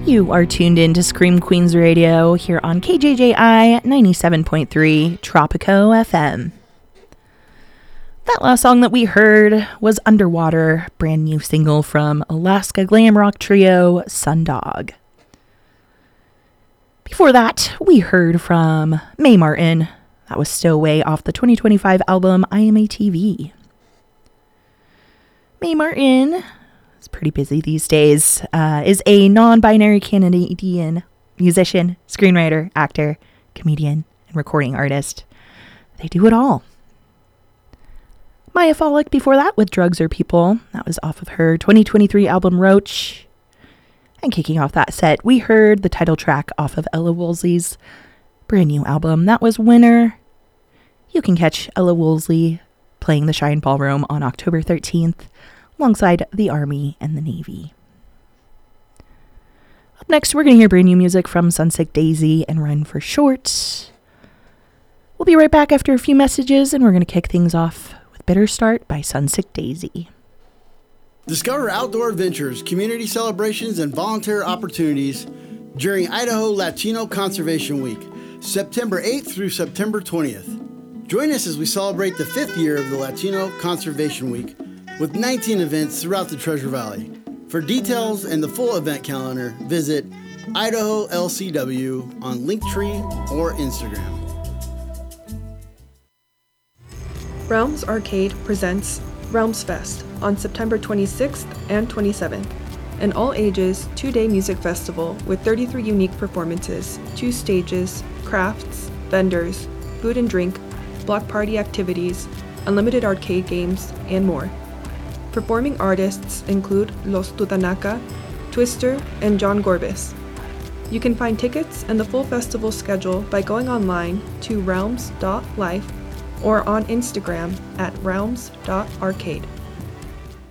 You are tuned in to Scream Queens Radio here on KJJI 97.3 Tropico FM. That last song that we heard was Underwater, brand new single from Alaska glam rock trio Sundog. Before that, we heard from Mae Martin. That was Stowaway off the 2025 album I Am a TV. Mae Martin, is pretty busy these days, is a non-binary Canadian musician, screenwriter, actor, comedian, and recording artist. They do it all. Maya Folick before that with Drugs Are People. That was off of her 2023 album Roach. And kicking off that set, we heard the title track off of Ella Woolsey's brand new album. That was Winner. You can catch Ella Woolsey playing the Cheyenne Ballroom on October 13th alongside the Army and the Navy. Up next, we're going to hear brand new music from Sunsick Daisy and Run for Short. We'll be right back after a few messages, and we're going to kick things off with Bitter Start by Sunsick Daisy. Discover outdoor adventures, community celebrations, and volunteer opportunities during Idaho Latino Conservation Week, September 8th through September 20th. Join us as we celebrate the 5th year of the Latino Conservation Week with 19 events throughout the Treasure Valley. For details and the full event calendar, visit Idaho LCW on Linktree or Instagram. Realms Arcade presents Realms Fest on September 26th and 27th. An all-ages, 2-day music festival with 33 unique performances, 2 stages, crafts, vendors, food and drink, block party activities, unlimited arcade games, and more. Performing artists include Los Tutanaka, Twister, and John Gorbis. You can find tickets and the full festival schedule by going online to realms.life or on Instagram at realms.arcade.